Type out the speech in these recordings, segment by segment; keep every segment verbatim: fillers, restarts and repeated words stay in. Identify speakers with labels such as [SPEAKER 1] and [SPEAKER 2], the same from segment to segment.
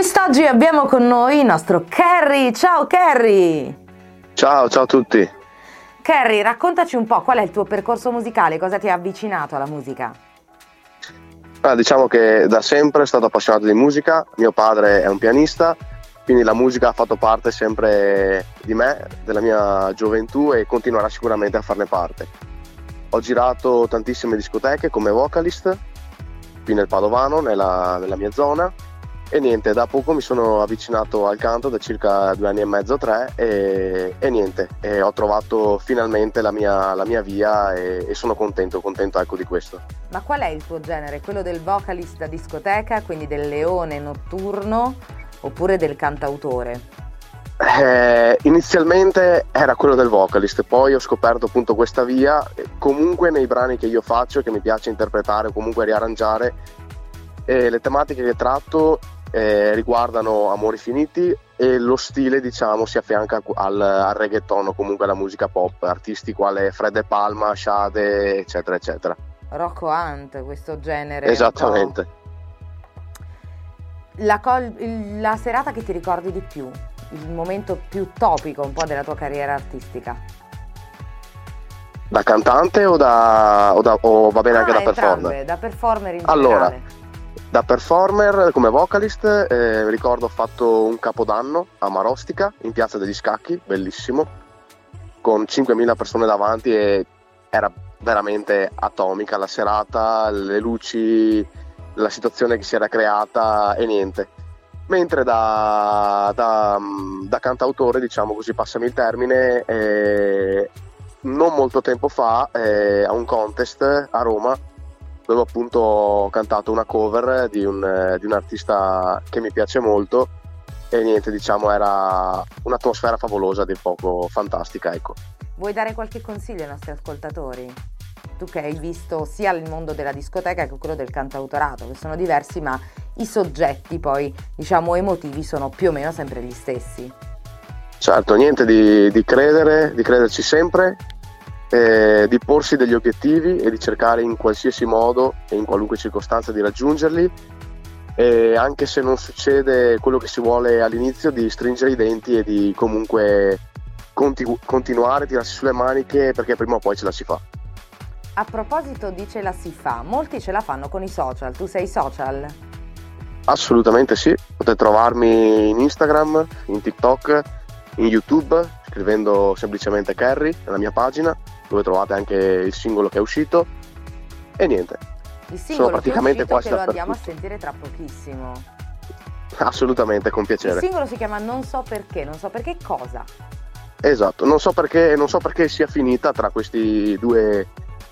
[SPEAKER 1] Quest'oggi abbiamo con noi il nostro Kerry. Ciao Kerry!
[SPEAKER 2] Ciao, ciao a tutti.
[SPEAKER 1] Kerry, raccontaci un po' qual è il tuo percorso musicale, cosa ti ha avvicinato alla musica?
[SPEAKER 2] Ah, diciamo che da sempre sono stato appassionato di musica, mio padre è un pianista, quindi la musica ha fatto parte sempre di me, della mia gioventù e continuerà sicuramente a farne parte. Ho girato tantissime discoteche come vocalist, qui nel Padovano, nella, nella mia zona, e niente, da poco mi sono avvicinato al canto, da circa due anni e mezzo, tre, e, e niente, e ho trovato finalmente la mia, la mia via e, e sono contento, contento ecco di questo.
[SPEAKER 1] Ma qual è il tuo genere? Quello del vocalist da discoteca, quindi del leone notturno, oppure del cantautore?
[SPEAKER 2] Eh, inizialmente era quello del vocalist, poi ho scoperto appunto questa via. Comunque nei brani che io faccio, che mi piace interpretare o comunque riarrangiare, eh, le tematiche che tratto eh, riguardano amori finiti e lo stile diciamo si affianca al, al reggaeton o comunque alla musica pop, artisti quale Fred De Palma, Sade eccetera eccetera.
[SPEAKER 1] Rocco Hunt, questo genere.
[SPEAKER 2] Esattamente.
[SPEAKER 1] La, col- la serata che ti ricordi di più, il momento più topico un po' della tua carriera artistica?
[SPEAKER 2] Da cantante o, da, o, da, o va bene
[SPEAKER 1] ah,
[SPEAKER 2] anche da
[SPEAKER 1] entrambe,
[SPEAKER 2] performer?
[SPEAKER 1] Da performer in
[SPEAKER 2] allora,
[SPEAKER 1] generale.
[SPEAKER 2] Da performer come vocalist eh, ricordo ho fatto un capodanno a Marostica in Piazza degli Scacchi, bellissimo, con cinquemila persone davanti e era veramente atomica la serata, le luci, la situazione che si era creata e niente. Mentre da, da, da cantautore, diciamo così, passami il termine, eh, non molto tempo fa eh, a un contest a Roma dove appunto ho cantato una cover di un, di un artista che mi piace molto e niente, diciamo era un'atmosfera favolosa, di poco fantastica, ecco.
[SPEAKER 1] Vuoi dare qualche consiglio ai nostri ascoltatori? Tu che hai visto sia il mondo della discoteca che quello del cantautorato, che sono diversi ma i soggetti poi diciamo emotivi sono più o meno sempre gli stessi.
[SPEAKER 2] Certo, niente di, di credere, di crederci sempre, eh, di porsi degli obiettivi e di cercare in qualsiasi modo e in qualunque circostanza di raggiungerli, e anche se non succede quello che si vuole all'inizio, di stringere i denti e di comunque continu- continuare, tirarsi sulle maniche, perché prima o poi ce la si fa.
[SPEAKER 1] A proposito di ce la si fa, molti ce la fanno con i social. Tu sei social?
[SPEAKER 2] Assolutamente sì, potete trovarmi in Instagram, in TikTok, in YouTube, scrivendo semplicemente Kerry nella mia pagina, dove trovate anche il singolo che è uscito e niente.
[SPEAKER 1] Il singolo
[SPEAKER 2] sono praticamente
[SPEAKER 1] che è uscito,
[SPEAKER 2] quasi
[SPEAKER 1] che lo andiamo a
[SPEAKER 2] dappertutto.
[SPEAKER 1] sentire tra pochissimo.
[SPEAKER 2] Assolutamente, con piacere.
[SPEAKER 1] Il singolo si chiama Non so perché, non so perché cosa?
[SPEAKER 2] Esatto, non so perché, non so perché sia finita tra questi due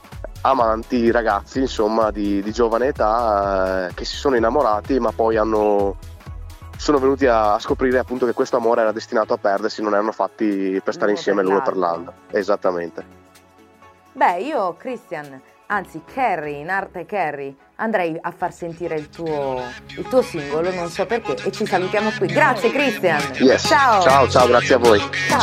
[SPEAKER 2] amanti ragazzi, insomma, di, di giovane età, eh, che si sono innamorati ma poi hanno sono venuti a scoprire appunto che questo amore era destinato a perdersi, non erano fatti per stare
[SPEAKER 1] L'uno
[SPEAKER 2] insieme
[SPEAKER 1] per
[SPEAKER 2] l'uno per
[SPEAKER 1] l'altro.
[SPEAKER 2] l'altro. Esattamente.
[SPEAKER 1] Beh, io Christian, anzi Kerry, in arte Kerry, andrei a far sentire il tuo, il tuo singolo, non so perché, e ci salutiamo qui. Grazie Christian!
[SPEAKER 2] Yes.
[SPEAKER 1] Ciao!
[SPEAKER 2] Ciao, ciao, grazie a voi.
[SPEAKER 1] Ciao.